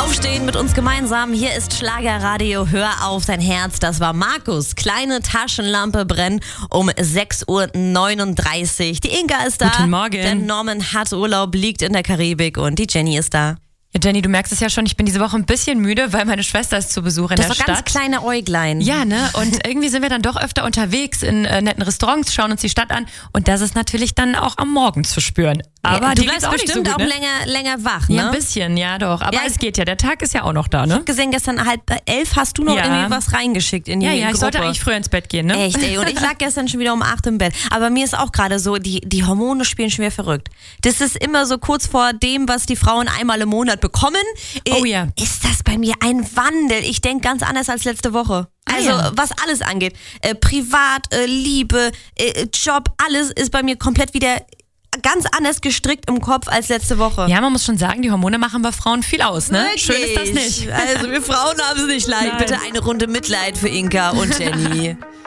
Aufstehen mit uns gemeinsam. Hier ist Schlagerradio. Hör auf dein Herz. Das war Markus. Kleine Taschenlampe brennt um 6.39 Uhr. Die Inga ist da. Guten Morgen. Der Norman hat Urlaub, liegt in der Karibik und die Jenny ist da. Ja, Jenny, du merkst es ja schon, ich bin diese Woche ein bisschen müde, weil meine Schwester ist zu Besuch in der Stadt. Das war ganz kleine Äuglein. Ja, ne? Und irgendwie sind wir dann doch öfter unterwegs in netten Restaurants, schauen uns die Stadt an und das ist natürlich dann auch am Morgen zu spüren. Aber du dir bleibst geht's auch nicht bestimmt so gut, auch ne? länger wach, ne? Ja, ein bisschen, ja doch. Aber es geht ja, der Tag ist ja auch noch da, ne? Ich hab gesehen, gestern 10:30 hast du noch irgendwie was reingeschickt in die Gruppe. Ich sollte eigentlich früher ins Bett gehen, ne? Echt, ey. Und ich lag gestern schon wieder um 8 im Bett. Aber mir ist auch gerade so, die Hormone spielen schon wieder verrückt. Das ist immer so kurz vor dem, was die Frauen einmal im Monat bekommen. Oh ja. Ist das bei mir ein Wandel? Ich denke ganz anders als letzte Woche. Also was alles angeht. Privat, Liebe, Job, alles ist bei mir komplett wieder ganz anders gestrickt im Kopf als letzte Woche. Ja, man muss schon sagen, die Hormone machen bei Frauen viel aus, ne? Wirklich? Schön ist das nicht. Also wir Frauen haben es nicht leicht. Nein. Bitte eine Runde Mitleid für Inka und Jenny.